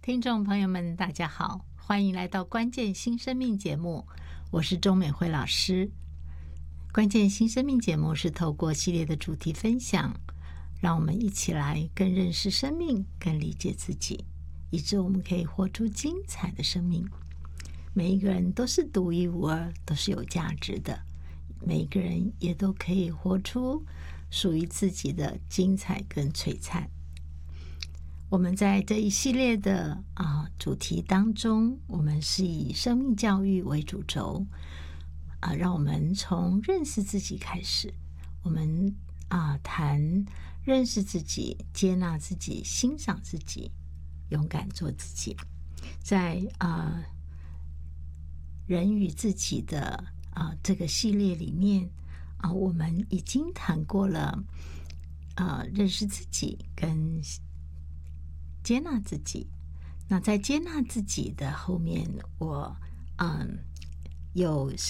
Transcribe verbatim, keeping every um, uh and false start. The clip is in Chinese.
听众朋友们，大家好，欢迎来到关键新生命节目，我是钟美惠老师。关键新生命节目是透过系列的主题分享，让我们一起来更认识生命，更理解自己，以致我们可以活出精彩的生命。每一个人都是独一无二，都是有价值的，每一个人也都可以活出属于自己的精彩跟璀璨。我们在这一系列的啊主题当中，我们是以生命教育为主轴啊，让我们从认识自己开始，我们啊谈认识自己、接纳自己、欣赏自己、勇敢做自己。在啊人与自己的啊这个系列里面啊，我们已经谈过了啊认识自己跟接纳自己。那在接纳自己的后面，我嗯有